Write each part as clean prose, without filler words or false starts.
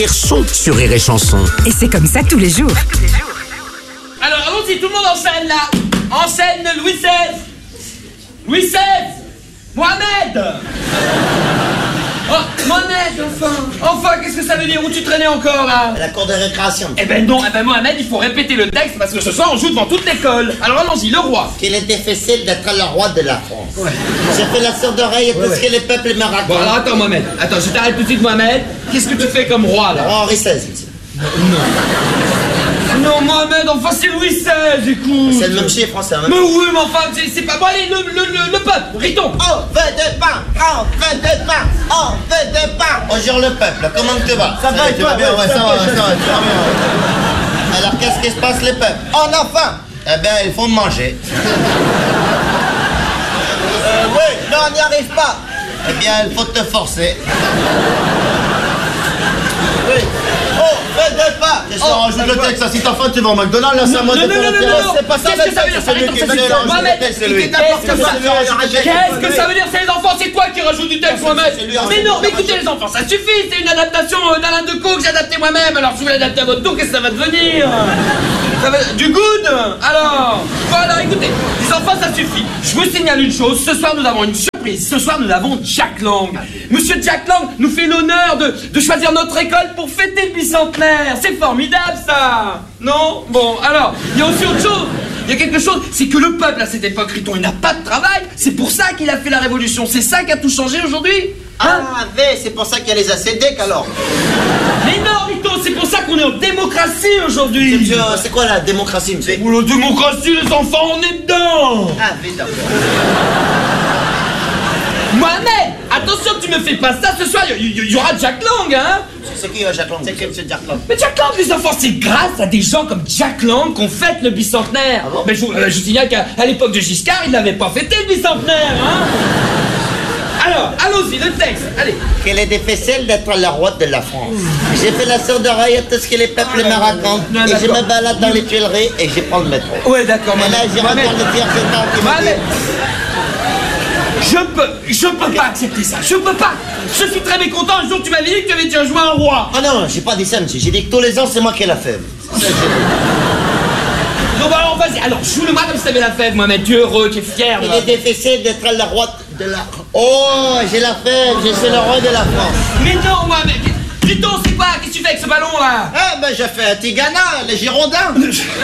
Sont sur Rire et Chanson. Et c'est comme ça tous les jours. Alors allons-y, tout le monde en scène là. En scène, Louis XVI. Louis XVI. Mohamed. Oh, Mohamed, enfin, qu'est-ce que ça veut dire? Où tu traînais encore là? À la cour de récréation. Eh ben non, Mohamed, il faut répéter le texte parce que ce soir on joue devant toute l'école. Alors allons-y, le roi. Qu'il est difficile d'être le roi de la France. Ouais. J'ai fait la sourde oreille et tout ce que les peuples me racontent. Bon alors attends Mohamed, je t'arrête tout de suite Mohamed. Qu'est-ce que tu fais comme roi là? Henri XVI, monsieur. Non Mohamed, enfin c'est Louis XVI, écoute. C'est le même chiffre français. Hein, mais oui, mais enfin c'est pas bon. Allez, le peuple, Riton. On veut de pain, on veut de pain, on veut de pain. Bonjour le peuple, comment tu vas? Ça va et toi? Bien, ouais, ça va bien. Alors qu'est-ce qui se passe les peuples? On a faim. Eh bien il faut manger. Oui, mais on n'y arrive pas. Eh bien il faut te forcer. Oui. Oh, fais de pas. Qu'est-ce qu'on rajoute le texte? Si t'as faim, tu vas au McDonald's, là, c'est à moi de faire la terrasse. C'est pas ça. Qu'est-ce que ça veut dire? Qu'est-ce que ça veut dire? C'est les enfants, c'est toi qui rajoute du texte, Mohamed. Mais non, mais écoutez les enfants, ça suffit. C'est une adaptation d'Alain Decaux que j'ai adapté moi-même. Alors si vous l'adaptez à votre tour, qu'est-ce que ça va devenir? Du good. Alors, voilà, écoutez, les enfants, ça suffit. Je vous signale une chose, ce soir nous avons une surprise. Ce soir nous avons Jack Lang. Monsieur Jack Lang nous fait l'honneur de choisir notre école pour fêter le bicentenaire. C'est formidable ça. Non? Bon, alors, il y a aussi autre chose. Il y a quelque chose, c'est que le peuple à cette époque, Riton, il n'a pas de travail. C'est pour ça qu'il a fait la révolution. C'est ça qui a tout changé aujourd'hui. Hein? Ah, c'est pour ça qu'il y a les ACDC alors. Mais non, Riton, c'est pour ça qu'on est en démocratie aujourd'hui. C'est quoi la démocratie, monsieur? Oh, la démocratie, les enfants, on est dedans. Ah, mais d'accord. Mohamed, attention que tu me fais pas ça ce soir, il y aura Jack Lang, hein. C'est qui Jack Lang? C'est qui monsieur Jack Lang? Mais Jack Lang, les enfants, c'est grâce à des gens comme Jack Lang qu'on fête le bicentenaire. Ah bon? Mais je vous signale qu'à l'époque de Giscard, il n'avait pas fêté le bicentenaire, hein. Alors, allons-y, le texte, allez. Qu'il est difficile d'être le roi de la France. J'ai fait la sourde oreille à tout ce que les peuples me racontent. Et je me balade dans les Tuileries et je prends le métro. Ouais, d'accord, mais là, j'ai rencontré le tir, c'est toi qui m'a dit. Je peux pas accepter ça, je peux pas. Je suis très mécontent, un jour tu m'avais dit que tu avais déjà joué un roi. Ah non, j'ai pas dit ça, monsieur. J'ai dit que tous les ans, c'est moi qui ai la fève. Non, bah alors vas-y, alors joue-le-moi comme si t'avais la fève, Mohamed. Tu es heureux, tu es fier. Il est difficile d'être le roi de la... Oh, j'ai la fève, je suis le roi de la France. Mais non, Mohamed. Riton, c'est quoi? Qu'est-ce que tu fais avec ce ballon là? Ah, ben je fais un Tigana, les Girondins.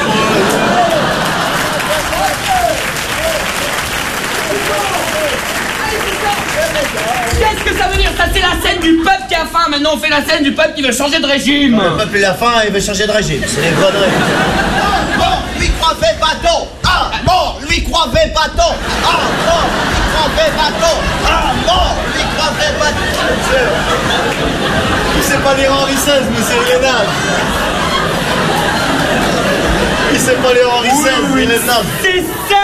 Qu'est-ce que ça veut dire? Ça, c'est la scène du peuple qui a faim. Maintenant, on fait la scène du peuple qui veut changer de régime. Le peuple, il a faim, il veut changer de régime. C'est des conneries. Bon, lui croivait bateau. Ah, bon, lui croivait bateau. Ah, bon, lui croivait bateau. Ah, bon, lui croivait bateau. Il sait pas lire Henri XVI, monsieur Lénard. Il sait pas lire Henri XVI, il est naze. C'est 16.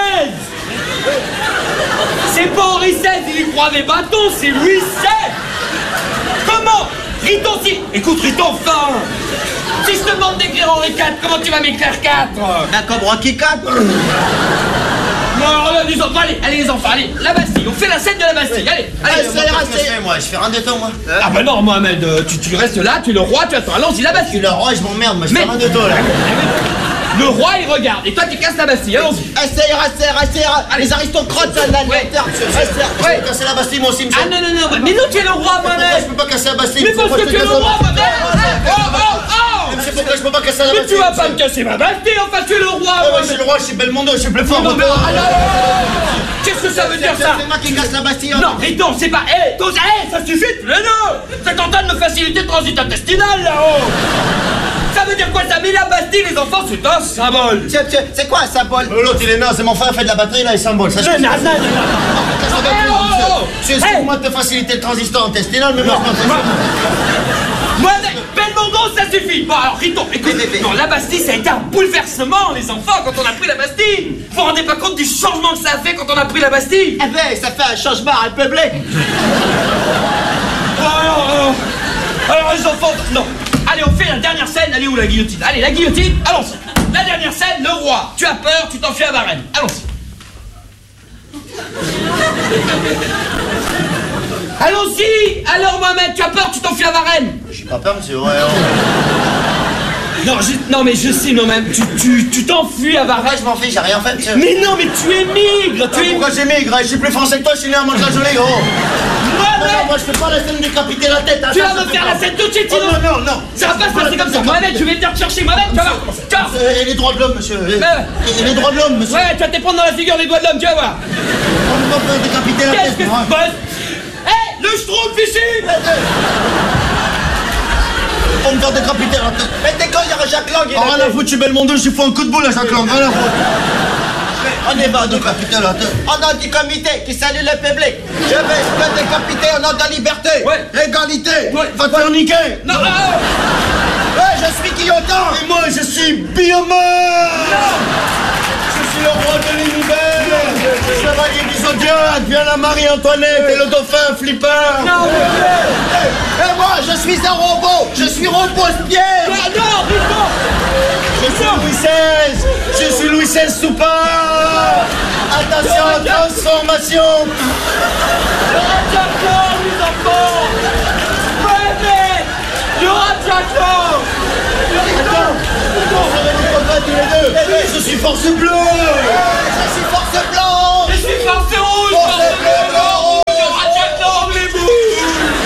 C'est pas Henri XVI, il y croyait bâton, c'est Louis XVI. Comment? Riton, si... Écoute, Riton, enfin. Si je te demande d'écrire Henri IV, comment tu vas m'écrire 4? Ben, comme Rocky 4. Non, les enfants, allez les enfants, allez, la Bastille, on fait la scène de la Bastille, allez. Moi, je fais rien de temps, moi. Ah bah non, Mohamed, tu restes là, tu es le roi, tu attends, allons-y, la Je suis Bastille. le roi, je m'emmerde, moi, je fais rien de temps, là. Le roi, il regarde, et toi, tu casses la Bastille, allons-y. Ça ira. Les aristocrates, ça, là, Ouais. je vais casser la Bastille, moi aussi, monsieur. Ah non, mais nous, tu es le roi, Pourquoi je Mohamed. peux pas casser la Bastille? Mais parce que tu es le roi, Mohamed. C'est pourquoi je peux pas casser la Mais Bastille? tu vas pas me casser ma Bastille, enfin, tu es le roi, Ouais, je Mohamed. suis le roi, je suis Belmondo, je suis plus fort. Non, mais qu'est-ce que ça veut dire ça? C'est moi qui casse la Bastille. Non, Riton, c'est pas... ça suffit, le nœud. C'est en train de me faciliter le transit intestinal, là-haut. Ça veut dire quoi ça? Mais la Bastille, les enfants, c'est un symbole. C'est quoi un symbole? L'autre, il est naze, c'est mon frère, fait de la batterie, là, il symbole. Ça, C'est C'est pour moi de te faciliter le transit intestinal, mais moi, je m'en fous. Belmondo, ça suffit. Bon, alors, Riton, écoute, non, la Bastille, ça a été un bouleversement, les enfants, quand on a pris la Bastille. Vous vous rendez pas compte du changement que ça a fait quand on a pris la Bastille? Eh ben, ça fait un changement république. Alors, les enfants, non. Allez, on fait la dernière scène. Allez, où la guillotine? Allez, la guillotine, allons-y. La dernière scène, le roi. Tu as peur, tu t'enfuis à Varennes. Allons-y. Allons-y. Alors Mohamed, tu as peur, tu t'enfuis à Varennes. J'ai pas peur, monsieur, ouais. Non, mais je sais, Mohamed, tu t'enfuis à Varennes. Je m'en fiche, j'ai rien fait, monsieur. Mais non, mais tu émigres, Pourquoi j'émigre? Je suis plus français que toi, je suis né à Mantes-la-Jolie, gros. Mohamed, Moi, je fais pas la scène décapiter la tête. tu vas me faire la scène tout de suite, sinon. Non. Ça va pas se passer comme ça. Mohamed, je vais venir te chercher, Mohamed, tu vas voir. Et les droits de l'homme, monsieur. Et les droits de l'homme, monsieur. Ouais, tu vas te prendre dans la figure les doigts de l'homme, tu vas voir. On va me décapiter la Qu'est-ce tête. que tu bosses? Hé, le schtroumpf ici. On me faire décapiter la tête. Mais t'es con, il y aura Jacques Lang. Oh, rien à foutre, tu belle mon dos, je lui fous un coup de boule à Jacques Lang, rien à foutre. On est pas décapiter la tête. Au nom du comité qui salue le public, je vais te décapiter au nom de la liberté. Ouais. L'égalité. Ouais. Va te faire niquer. Non, Ouais, je suis Guillotin. Et moi, je suis Biomar. Je suis le roi de l'univers. Chevalier du Zodiac, viens la Marie-Antoinette et le dauphin Flipper. non, Et moi, je suis un robot. Je suis Robespierre. non, putain. Je suis Louis XVI. Je suis Louis XVI Soupard. Attention, transformation. Le rattrapement, les enfants. Mohamed, le rattrapement. Je suis force bleue. Je suis force blanche. Je suis force